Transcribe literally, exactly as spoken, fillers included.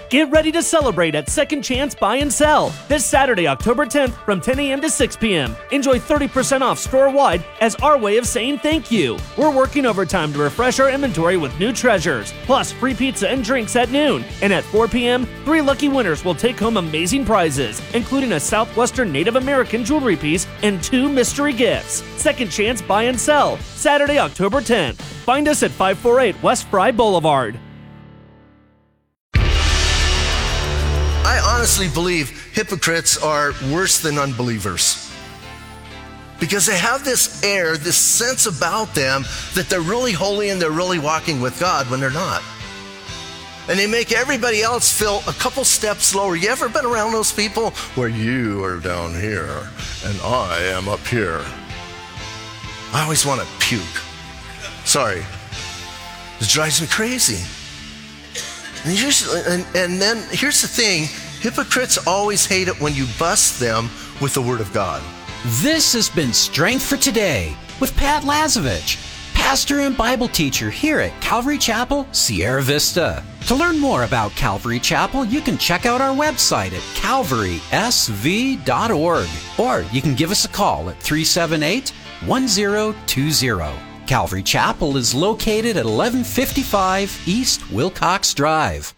Get ready to celebrate at Second Chance Buy and Sell this Saturday, October tenth from ten a.m. to six p.m. Enjoy thirty percent off store-wide as our way of saying thank you. We're working overtime to refresh our inventory with new treasures, plus free pizza and drinks at noon. And at four p.m., three lucky winners will take home amazing prizes, including a Southwestern Native American jewelry piece and two mystery gifts. Second Chance Buy and Sell, Saturday, October tenth. Find us at five forty-eight West Fry Boulevard. I honestly believe hypocrites are worse than unbelievers because they have this air, this sense about them that they're really holy and they're really walking with God when they're not. And they make everybody else feel a couple steps lower. You ever been around those people where you are down here and I am up here? I always want to puke. Sorry. It drives me crazy. And, usually, and, and then here's the thing, hypocrites always hate it when you bust them with the Word of God. This has been Strength for Today with Pat Lazovich, pastor and Bible teacher here at Calvary Chapel, Sierra Vista. To learn more about Calvary Chapel, you can check out our website at calvary s v dot org, or you can give us a call at three seven eight, one zero two zero. Calvary Chapel is located at eleven fifty-five East Wilcox Drive.